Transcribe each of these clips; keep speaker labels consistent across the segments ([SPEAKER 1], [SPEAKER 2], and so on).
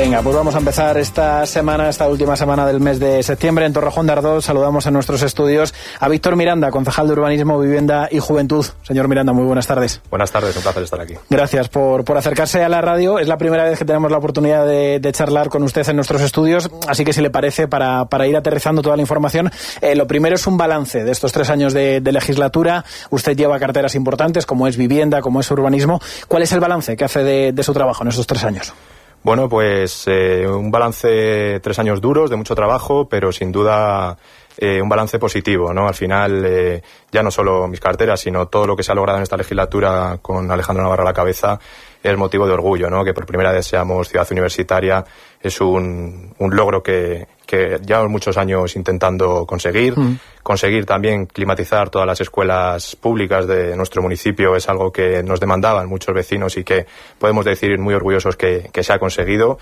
[SPEAKER 1] Venga, pues vamos a empezar esta última semana del mes de septiembre en Torrejón de Ardoz. Saludamos en nuestros estudios a Víctor Miranda, concejal de Urbanismo, Vivienda y Juventud. Señor Miranda, muy buenas tardes.
[SPEAKER 2] Buenas tardes, un placer estar aquí.
[SPEAKER 1] Gracias por acercarse a la radio. Es la primera vez que tenemos la oportunidad de charlar con usted en nuestros estudios, así que si le parece, para ir aterrizando toda la información, lo primero es un balance de estos 3 años de legislatura. Usted lleva carteras importantes, como es Vivienda, como es Urbanismo. ¿Cuál es el balance que hace de su trabajo en estos 3 años?
[SPEAKER 2] Bueno, pues un balance, 3 años duros, de mucho trabajo, pero sin duda un balance positivo, ¿no? Al final, ya no solo mis carteras, sino todo lo que se ha logrado en esta legislatura con Alejandro Navarro a la cabeza es motivo de orgullo, ¿no? Que por primera vez seamos ciudad universitaria es un logro que llevamos muchos años intentando conseguir. Conseguir también climatizar todas las escuelas públicas de nuestro municipio es algo que nos demandaban muchos vecinos y que podemos decir muy orgullosos que se ha conseguido.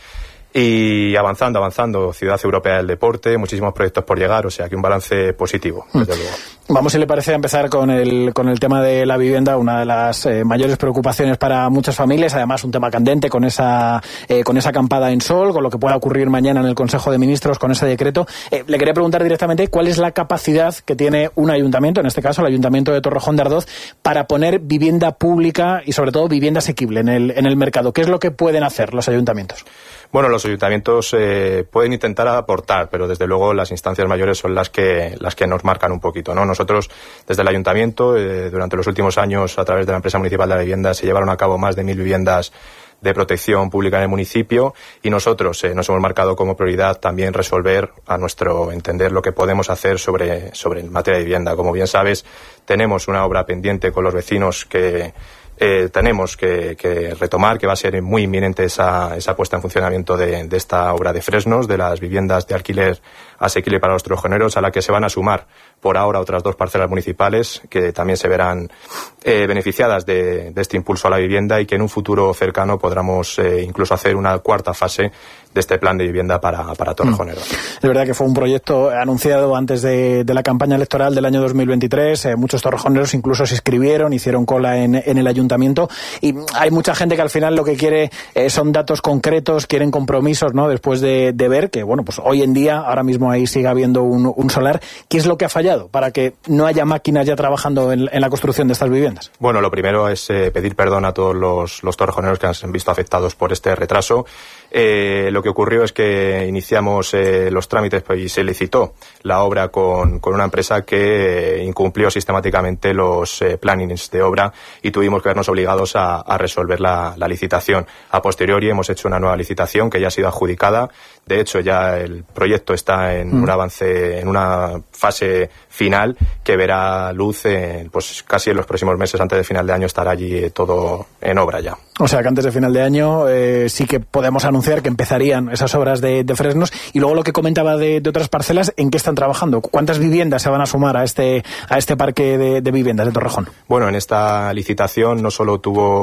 [SPEAKER 2] Y avanzando, Ciudad Europea del Deporte, muchísimos proyectos por llegar, o sea que un balance positivo, desde luego.
[SPEAKER 1] Vamos, si le parece, a empezar con el tema de la vivienda, una de las mayores preocupaciones para muchas familias, además un tema candente con esa acampada en sol, con lo que pueda ocurrir mañana en el Consejo de Ministros con ese decreto. Le quería preguntar directamente cuál es la capacidad que tiene un ayuntamiento, en este caso el Ayuntamiento de Torrejón de Ardoz, para poner vivienda pública y sobre todo vivienda asequible en el mercado. ¿Qué es lo que pueden hacer los ayuntamientos?
[SPEAKER 2] Bueno, los ayuntamientos pueden intentar aportar, pero desde luego las instancias mayores son las que nos marcan un poquito, ¿no? Nosotros, desde el ayuntamiento, durante los últimos años, a través de la empresa municipal de la vivienda, se llevaron a cabo más de 1.000 viviendas de protección pública en el municipio y nosotros nos hemos marcado como prioridad también resolver, a nuestro entender, lo que podemos hacer sobre el materia de vivienda. Como bien sabes, tenemos una obra pendiente con los vecinos que tenemos que retomar, que va a ser muy inminente esa puesta en funcionamiento de esta obra de Fresnos, de las viviendas de alquiler asequible para los torrejoneros, a la que se van a sumar por ahora otras 2 parcelas municipales que también se verán beneficiadas de este impulso a la vivienda y que en un futuro cercano podamos incluso hacer una 4ª fase de este plan de vivienda para torrejoneros.
[SPEAKER 1] Es verdad que fue un proyecto anunciado antes de la campaña electoral del año 2023. Muchos torrejoneros incluso se inscribieron, hicieron cola en el ayuntamiento y hay mucha gente que al final lo que quiere son datos concretos, quieren compromisos, ¿no? Después de ver que, bueno, pues hoy en día, ahora mismo ahí sigue habiendo un solar. ¿Qué es lo que ha fallado para que no haya máquinas ya trabajando en la construcción de estas viviendas?
[SPEAKER 2] Bueno, lo primero es pedir perdón a todos los torrejoneros que se han visto afectados por este retraso. Lo que ocurrió es que iniciamos los trámites y se licitó la obra con una empresa que incumplió sistemáticamente los plannings de obra y tuvimos que vernos obligados a resolver la licitación. A posteriori hemos hecho una nueva licitación que ya ha sido adjudicada. De hecho, ya el proyecto está en un avance, en una fase final que verá luz pues casi en los próximos meses. Antes de final de año estará allí todo en obra ya.
[SPEAKER 1] O sea que antes de final de año sí que podemos anunciar que empezarían esas obras de Fresnos. Y luego lo que comentaba de otras parcelas, ¿en qué están trabajando? ¿Cuántas viviendas se van a sumar a este parque de viviendas de Torrejón?
[SPEAKER 2] Bueno, en esta licitación no solo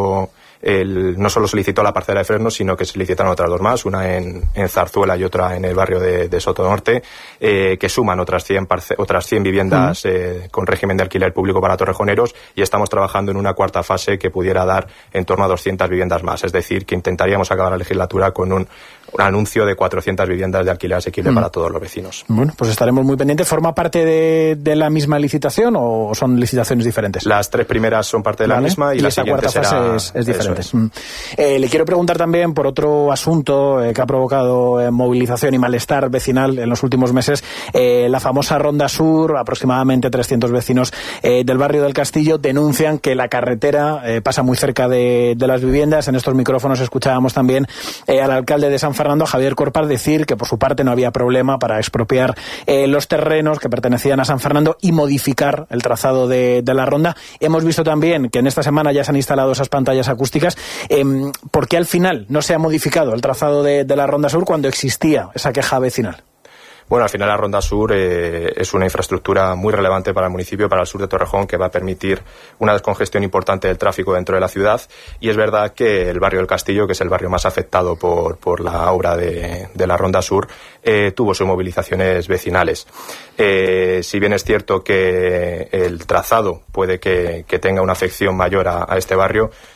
[SPEAKER 2] se licitó la parcela de Fresnos, sino que se licitaron otras 2 más, una en Zarzuela y otra en el barrio de Sotonorte, que suman otras 100 viviendas con régimen de alquiler público para torrejoneros, y estamos trabajando en una 4ª fase que pudiera dar en torno a 200 viviendas más. Es decir, que intentaríamos acabar la legislatura con un anuncio de 400 viviendas de alquiler asequible para todos los vecinos.
[SPEAKER 1] Bueno, pues estaremos muy pendientes. ¿Forma parte de la misma licitación o son licitaciones diferentes?
[SPEAKER 2] Las 3 primeras son parte de la misma y la siguiente
[SPEAKER 1] 4ª fase es diferente. Le quiero preguntar también por otro asunto que ha provocado movilización y malestar vecinal en los últimos meses, la famosa Ronda Sur. Aproximadamente 300 vecinos del barrio del Castillo denuncian que la carretera pasa muy cerca de las viviendas. En estos micrófonos escuchábamos también al alcalde de San Fernando, Javier Corpaz, decir que por su parte no había problema para expropiar los terrenos que pertenecían a San Fernando y modificar el trazado de la ronda. Hemos visto también que en esta semana ya se han instalado esas pantallas acústicas. ¿Por qué al final no se ha modificado el trazado de la Ronda Sur cuando existía esa queja vecinal?
[SPEAKER 2] Bueno, al final la Ronda Sur es una infraestructura muy relevante para el municipio, para el sur de Torrejón, que va a permitir una descongestión importante del tráfico dentro de la ciudad. Y es verdad que el barrio del Castillo, que es el barrio más afectado por la obra de la Ronda Sur, tuvo sus movilizaciones vecinales. Si bien es cierto que el trazado puede que tenga una afección mayor a este barrio,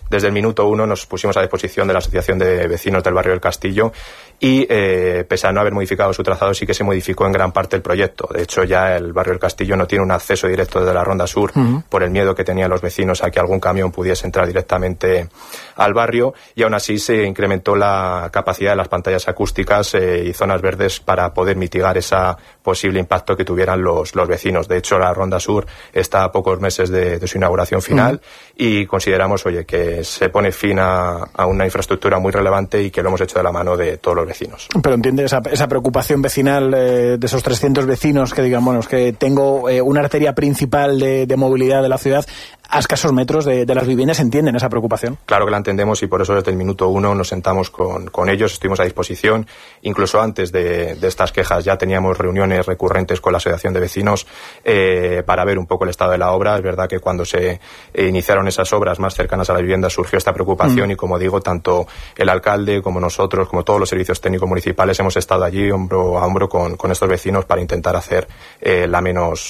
[SPEAKER 2] desde el minuto 1 nos pusimos a disposición de la Asociación de Vecinos del Barrio del Castillo y pese a no haber modificado su trazado, sí que se modificó en gran parte el proyecto. De hecho, ya el Barrio del Castillo no tiene un acceso directo desde la Ronda Sur por el miedo que tenían los vecinos a que algún camión pudiese entrar directamente al barrio, y aún así se incrementó la capacidad de las pantallas acústicas y zonas verdes para poder mitigar ese posible impacto que tuvieran los vecinos. De hecho, la Ronda Sur está a pocos meses de su inauguración final y consideramos, que se pone fin a una infraestructura muy relevante y que lo hemos hecho de la mano de todos los vecinos.
[SPEAKER 1] Pero entiende esa preocupación vecinal de esos 300 vecinos que digan, bueno, es que tengo una arteria principal de movilidad de la ciudad a escasos metros de las viviendas. ¿Entienden esa preocupación?
[SPEAKER 2] Claro que la entendemos, y por eso desde el minuto 1 nos sentamos con ellos, estuvimos a disposición. Incluso antes de estas quejas ya teníamos reuniones recurrentes con la Asociación de Vecinos para ver un poco el estado de la obra. Es verdad que cuando se iniciaron esas obras más cercanas a la vivienda surgió esta preocupación y, como digo, tanto el alcalde como nosotros, como todos los servicios técnicos municipales, hemos estado allí hombro a hombro con estos vecinos para intentar hacer la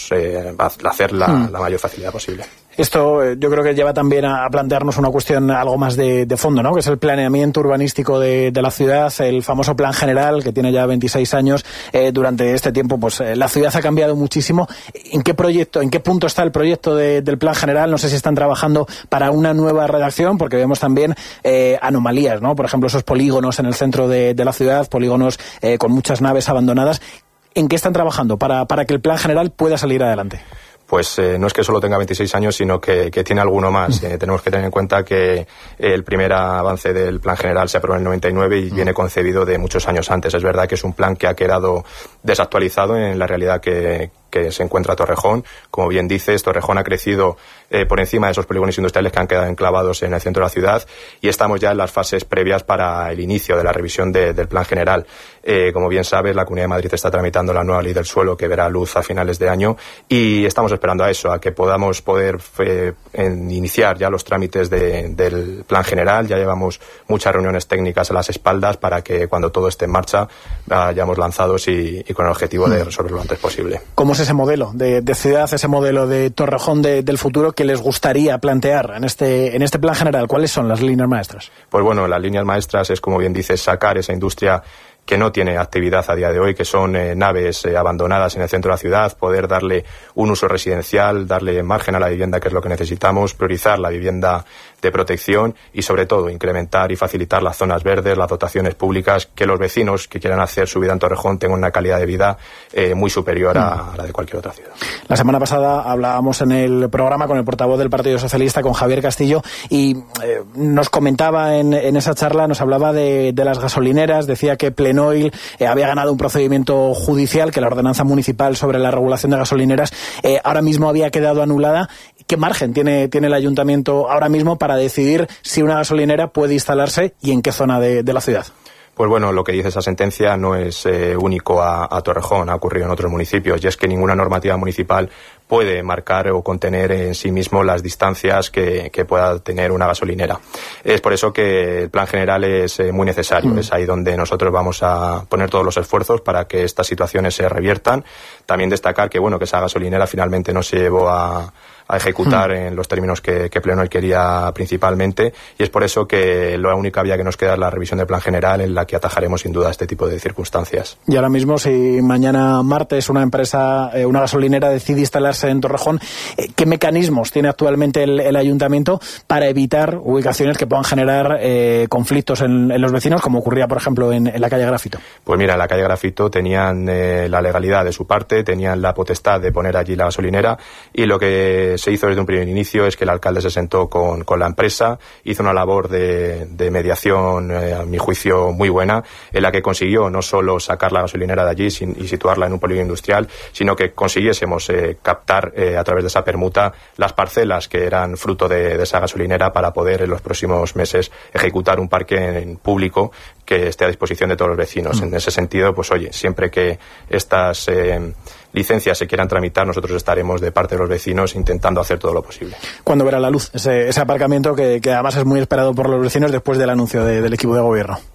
[SPEAKER 2] mayor facilidad posible.
[SPEAKER 1] Esto yo creo que lleva también a plantearnos una cuestión algo más de fondo, ¿no? Que es el planeamiento urbanístico de la ciudad, el famoso Plan General, que tiene ya 26 años. Durante este tiempo, pues la ciudad ha cambiado muchísimo. ¿En qué punto está el proyecto del Plan General? No sé si están trabajando para una nueva redacción, porque vemos también anomalías, ¿no? Por ejemplo, esos polígonos en el centro de la ciudad, polígonos con muchas naves abandonadas. ¿En qué están trabajando para que el Plan General pueda salir adelante?
[SPEAKER 2] Pues no es que solo tenga 26 años, sino que tiene alguno más. Tenemos que tener en cuenta que el primer avance del Plan General se aprobó en el 99 y viene concebido de muchos años antes. Es verdad que es un plan que ha quedado desactualizado en la realidad que se encuentra Torrejón. Como bien dices, Torrejón ha crecido por encima de esos polígonos industriales que han quedado enclavados en el centro de la ciudad, y estamos ya en las fases previas para el inicio de la revisión del Plan General. Como bien sabes, la Comunidad de Madrid está tramitando la nueva ley del suelo, que verá luz a finales de año, y estamos esperando a eso, a que podamos iniciar ya los trámites del Plan General. Ya llevamos muchas reuniones técnicas a las espaldas para que cuando todo esté en marcha vayamos lanzados y con el objetivo de resolverlo lo antes posible.
[SPEAKER 1] ¿Cómo es ese modelo de ciudad, ese modelo de Torrejón del futuro que les gustaría plantear en este Plan General? ¿Cuáles son las líneas maestras?
[SPEAKER 2] Pues bueno, las líneas maestras es, como bien dices, sacar esa industria que no tiene actividad a día de hoy, que son naves abandonadas en el centro de la ciudad, poder darle un uso residencial, darle margen a la vivienda, que es lo que necesitamos, priorizar la vivienda de protección y, sobre todo, incrementar y facilitar las zonas verdes, las dotaciones públicas, que los vecinos que quieran hacer su vida en Torrejón tengan una calidad de vida muy superior a la de cualquier otra ciudad.
[SPEAKER 1] La semana pasada hablábamos en el programa con el portavoz del Partido Socialista, con Javier Castillo, y nos comentaba en esa charla, nos hablaba de las gasolineras, decía que Plenoil había ganado un procedimiento judicial, que la ordenanza municipal sobre la regulación de gasolineras ahora mismo había quedado anulada. ¿Qué margen tiene el ayuntamiento ahora mismo para decidir si una gasolinera puede instalarse y en qué zona de la ciudad?
[SPEAKER 2] Pues bueno, lo que dice esa sentencia no es único a Torrejón, ha ocurrido en otros municipios, y es que ninguna normativa municipal puede marcar o contener en sí mismo las distancias que pueda tener una gasolinera. Es por eso que el Plan General es muy necesario. Es ahí donde nosotros vamos a poner todos los esfuerzos para que estas situaciones se reviertan. También destacar que esa gasolinera finalmente no se llevó a ejecutar en los términos que Plenoil quería principalmente, y es por eso que la única vía que nos queda es la revisión del Plan General, en la que atajaremos sin duda este tipo de circunstancias.
[SPEAKER 1] Y ahora mismo, si mañana martes una gasolinera decide instalarse en Torrejón, ¿qué mecanismos tiene actualmente el ayuntamiento para evitar ubicaciones que puedan generar conflictos en los vecinos, como ocurría, por ejemplo, en la calle Grafito?
[SPEAKER 2] Pues mira, en la calle Grafito tenían la legalidad de su parte, tenían la potestad de poner allí la gasolinera, y lo que se hizo desde un primer inicio es que el alcalde se sentó con la empresa, hizo una labor de mediación, a mi juicio, muy buena, en la que consiguió no solo sacar la gasolinera de allí y situarla en un polígono industrial, sino que consiguiésemos captar a través de esa permuta las parcelas que eran fruto de esa gasolinera, para poder en los próximos meses ejecutar un parque público que esté a disposición de todos los vecinos. En ese sentido, pues oye, siempre que estas licencias se quieran tramitar, nosotros estaremos de parte de los vecinos intentando hacer todo lo posible.
[SPEAKER 1] ¿Cuándo verá la luz ese aparcamiento que además es muy esperado por los vecinos después del anuncio del equipo de gobierno?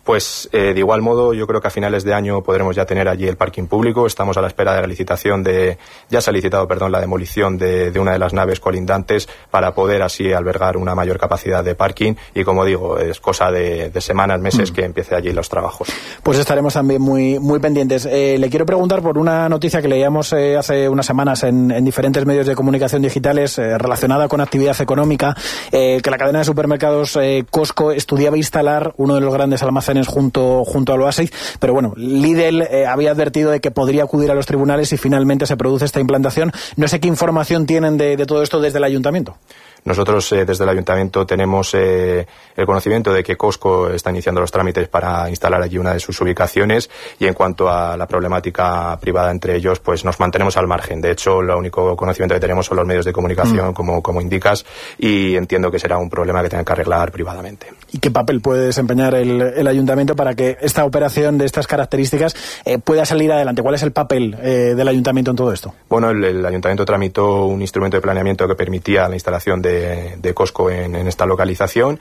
[SPEAKER 2] Pues de igual modo, yo creo que a finales de año podremos ya tener allí el parking público. Estamos a la espera de la licitación ya se ha licitado, la demolición de una de las naves colindantes para poder así albergar una mayor capacidad de parking. Y como digo, es cosa de semanas, meses que empiece allí los trabajos.
[SPEAKER 1] Pues estaremos también muy, muy pendientes. Le quiero preguntar por una noticia que leíamos hace unas semanas en diferentes medios de comunicación digitales relacionada con actividad económica, que la cadena de supermercados Costco estudiaba instalar uno de los grandes almacenes junto al Oasis, pero bueno, Lidl había advertido de que podría acudir a los tribunales si finalmente se produce esta implantación. No sé qué información tienen de todo esto desde el ayuntamiento.
[SPEAKER 2] Nosotros desde el ayuntamiento tenemos el conocimiento de que Costco está iniciando los trámites para instalar allí una de sus ubicaciones, y en cuanto a la problemática privada entre ellos, pues nos mantenemos al margen. De hecho, lo único conocimiento que tenemos son los medios de comunicación, como indicas, y entiendo que será un problema que tengan que arreglar privadamente.
[SPEAKER 1] ¿Y qué papel puede desempeñar el ayuntamiento para que esta operación de estas características pueda salir adelante? ¿Cuál es el papel del ayuntamiento en todo esto?
[SPEAKER 2] Bueno, el ayuntamiento tramitó un instrumento de planeamiento que permitía la instalación de Costco en esta localización,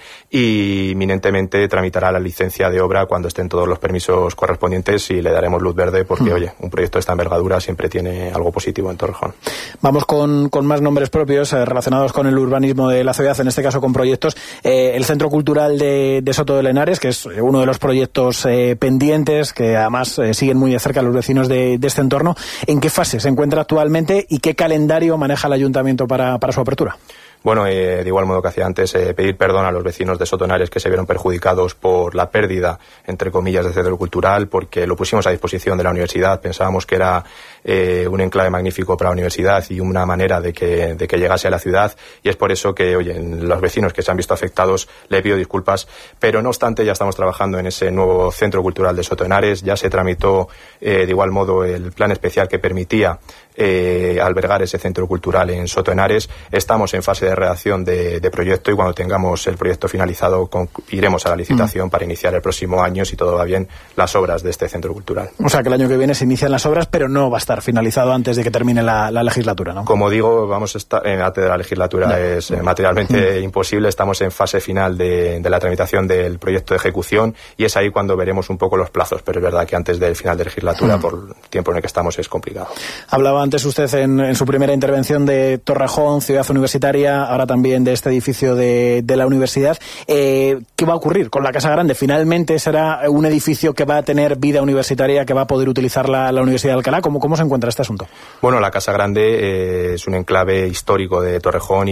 [SPEAKER 2] y inminentemente tramitará la licencia de obra cuando estén todos los permisos correspondientes, y le daremos luz verde porque, oye, un proyecto de esta envergadura siempre tiene algo positivo en Torrejón.
[SPEAKER 1] Vamos con más nombres propios relacionados con el urbanismo de la ciudad, en este caso con proyectos. El Centro Cultural de Soto de Lenares, que es uno de los proyectos pendientes, que además siguen muy de cerca los vecinos de este entorno. ¿En qué fase se encuentra actualmente y qué calendario maneja el ayuntamiento para su apertura?
[SPEAKER 2] Bueno, de igual modo que hacía antes, pedir perdón a los vecinos de Soto de Henares que se vieron perjudicados por la pérdida, entre comillas, del centro cultural, porque lo pusimos a disposición de la universidad. Pensábamos que era un enclave magnífico para la universidad y una manera de que llegase a la ciudad, y es por eso que, oye, los vecinos que se han visto afectados, le pido disculpas, pero no obstante ya estamos trabajando en ese nuevo centro cultural de Soto de Henares. Ya se tramitó de igual modo el plan especial que permitía albergar ese centro cultural en Soto de Henares. Estamos en fase de redacción de proyecto, y cuando tengamos el proyecto finalizado iremos a la licitación para iniciar el próximo año, si todo va bien, las obras de este centro cultural.
[SPEAKER 1] O sea que el año que viene se inician las obras, pero no va a estar finalizado antes de que termine la legislatura, ¿no?
[SPEAKER 2] Como digo, vamos a estar antes de la legislatura, no. Es materialmente imposible. Estamos en fase final de la tramitación del proyecto de ejecución, y es ahí cuando veremos un poco los plazos, pero es verdad que antes del final de legislatura, por el tiempo en el que estamos, es complicado.
[SPEAKER 1] Hablaba antes usted en su primera intervención de Torrejón, ciudad universitaria, ahora también de este edificio de la universidad. ¿Qué va a ocurrir con la Casa Grande? ¿Finalmente será un edificio que va a tener vida universitaria, que va a poder utilizar la Universidad de Alcalá? ¿Cómo se encuentra este asunto?
[SPEAKER 2] Bueno, la Casa Grande es un enclave histórico de Torrejón,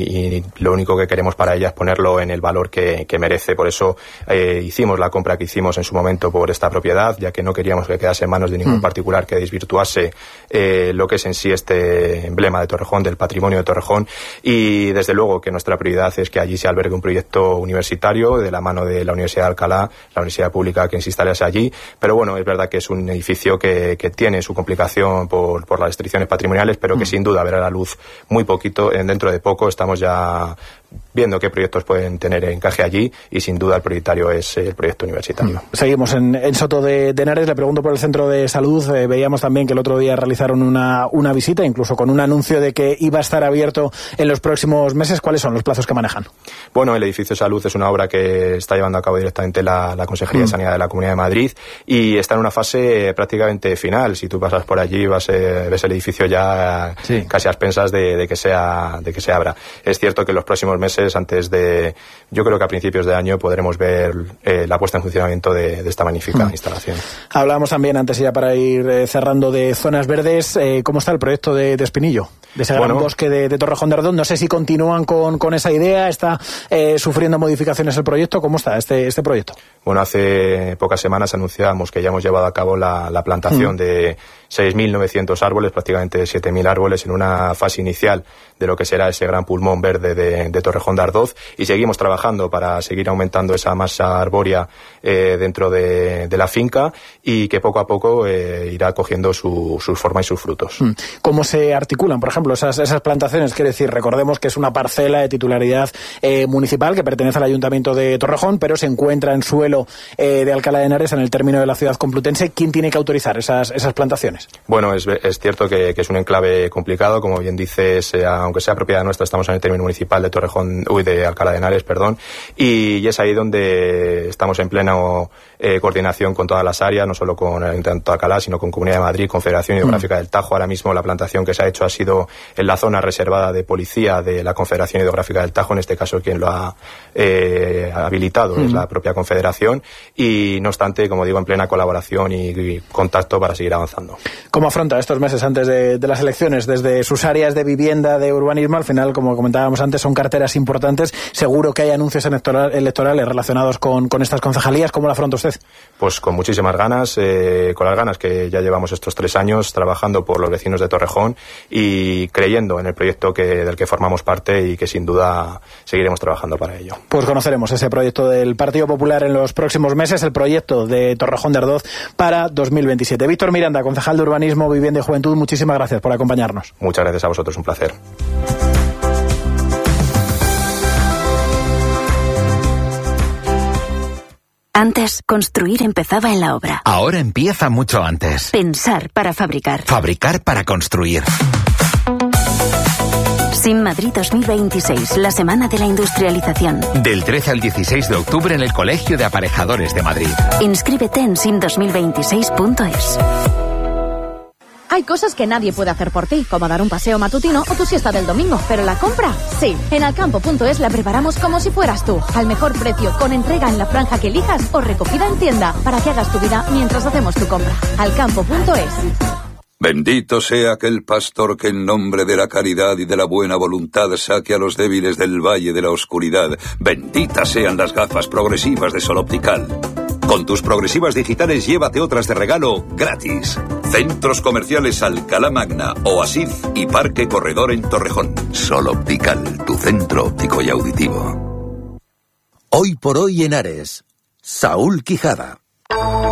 [SPEAKER 2] y lo único que queremos para ella es ponerlo en el valor que merece. Por eso hicimos la compra que hicimos en su momento por esta propiedad, ya que no queríamos que quedase en manos de ningún particular que desvirtuase lo que es en sí este emblema de Torrejón, del patrimonio de Torrejón. Y desde luego que nuestra prioridad es que allí se albergue un proyecto universitario de la mano de la Universidad de Alcalá, la universidad pública que se instalase allí. Pero bueno, es verdad que es un edificio que tiene su complicación por las restricciones patrimoniales, pero que sin duda verá la luz muy poquito, dentro de poco. Estamos ya viendo qué proyectos pueden tener encaje allí, y sin duda el prioritario es el proyecto universitario.
[SPEAKER 1] Seguimos en Soto de Henares. Le pregunto por el centro de salud. Veíamos también que el otro día realizaron una visita, incluso con un anuncio de que iba a estar abierto en los próximos meses. ¿Cuáles son los plazos que manejan?
[SPEAKER 2] Bueno, el edificio de salud es una obra que está llevando a cabo directamente la Consejería de Sanidad de la Comunidad de Madrid, y está en una fase prácticamente final. Si tú pasas por allí ves el edificio ya casi a expensas de que se abra. Es cierto que en los próximos meses, yo creo que a principios de año podremos ver la puesta en funcionamiento de esta magnífica instalación. Hablábamos
[SPEAKER 1] también antes, ya para ir cerrando, de zonas verdes. ¿Cómo está el proyecto de Espinillo? De ese gran bosque de Torrejón de Ardoz. No sé si continúan con esa idea. ¿Está sufriendo modificaciones el proyecto? ¿Cómo está este proyecto?
[SPEAKER 2] Bueno, hace pocas semanas anunciábamos que ya hemos llevado a cabo la plantación de 6.900 árboles, prácticamente 7.000 árboles, en una fase inicial de lo que será ese gran pulmón verde de Torrejón de Ardoz, y seguimos trabajando para seguir aumentando esa masa arbórea dentro de la finca, y que poco a poco irá cogiendo su forma y sus frutos.
[SPEAKER 1] ¿Cómo se articulan, por ejemplo, esas plantaciones? Quiero decir, recordemos que es una parcela de titularidad municipal que pertenece al Ayuntamiento de Torrejón, pero se encuentra en suelo de Alcalá de Henares, en el término de la ciudad complutense. ¿Quién tiene que autorizar esas plantaciones?
[SPEAKER 2] Bueno, es cierto que es un enclave complicado, como bien dices, aunque sea propiedad nuestra, estamos en el término municipal de Alcalá de Henares, y es ahí donde estamos en pleno coordinación con todas las áreas, no solo con el Ayuntamiento de Alcalá, sino con Comunidad de Madrid, Confederación Hidrográfica del Tajo. Ahora mismo la plantación que se ha hecho ha sido en la zona reservada de policía de la Confederación Hidrográfica del Tajo. En este caso quien lo ha habilitado es la propia Confederación, y no obstante, como digo, en plena colaboración y contacto para seguir avanzando.
[SPEAKER 1] ¿Cómo afronta estos meses antes de las elecciones? Desde sus áreas de vivienda, de urbanismo, al final, como comentábamos antes, son carteras importantes. Seguro que hay anuncios electorales relacionados con estas concejalías. ¿Cómo lo afronta usted?
[SPEAKER 2] Pues con muchísimas ganas, con las ganas que ya llevamos estos 3 años trabajando por los vecinos de Torrejón y creyendo en el proyecto del que formamos parte, y que sin duda seguiremos trabajando para ello.
[SPEAKER 1] Pues conoceremos ese proyecto del Partido Popular en los próximos meses, el proyecto de Torrejón de Ardoz para 2027. Víctor Miranda, concejal de Urbanismo, Vivienda y Juventud, muchísimas gracias por acompañarnos.
[SPEAKER 2] Muchas gracias a vosotros, un placer.
[SPEAKER 3] Antes, construir empezaba en la obra.
[SPEAKER 4] Ahora empieza mucho antes.
[SPEAKER 3] Pensar para fabricar.
[SPEAKER 4] Fabricar para construir.
[SPEAKER 3] SIM Madrid 2026, la semana de la industrialización.
[SPEAKER 4] Del 13 al 16 de octubre en el Colegio de Aparejadores de Madrid.
[SPEAKER 3] Inscríbete en sim2026.es.
[SPEAKER 5] Hay cosas que nadie puede hacer por ti, como dar un paseo matutino o tu siesta del domingo, pero la compra, sí. En Alcampo.es la preparamos como si fueras tú, al mejor precio, con entrega en la franja que elijas o recogida en tienda, para que hagas tu vida mientras hacemos tu compra. Alcampo.es.
[SPEAKER 6] Bendito sea aquel pastor que en nombre de la caridad y de la buena voluntad saque a los débiles del valle de la oscuridad. Benditas sean las gafas progresivas de Sol Optical. Con tus progresivas digitales llévate otras de regalo gratis. Centros comerciales Alcalá Magna, Oasif y Parque Corredor en Torrejón. Sol Optical, tu centro óptico y auditivo.
[SPEAKER 7] Hoy por hoy en Ares, Saúl Quijada.